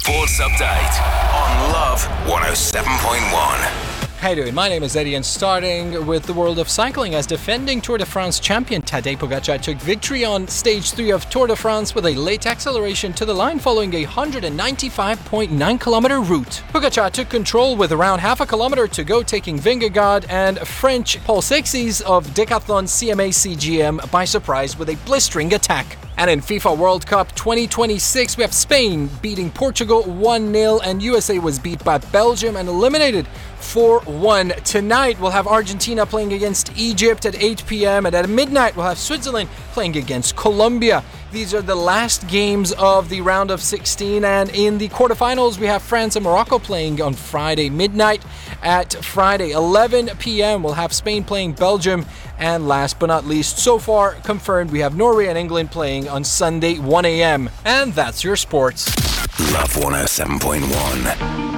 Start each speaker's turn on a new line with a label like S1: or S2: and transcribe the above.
S1: Sports Update on Love 107.1.
S2: How you doing? My name is Eddie, and starting with the world of cycling, as defending Tour de France champion Tadej Pogacar took victory on stage 3 of Tour de France with a late acceleration to the line following a 195.9 kilometer route. Pogacar took control with around half a kilometer to go, taking Vingegaard and French Paul Seixas of Decathlon CMA CGM by surprise with a blistering attack. And in FIFA World Cup 2026, we have Spain beating Portugal 1-0, and USA was beat by Belgium and eliminated 4-1. Tonight, we'll have Argentina playing against Egypt at 8 p.m. and at midnight, we'll have Switzerland playing against Colombia. These are the last games of the round of 16, and in the quarterfinals, we have France and Morocco playing on Friday midnight. At Friday 11 p.m., we'll have Spain playing Belgium, and last but not least, so far confirmed, we have Norway and England playing on Sunday 1 a.m. And that's your sports.
S1: Love 107.1.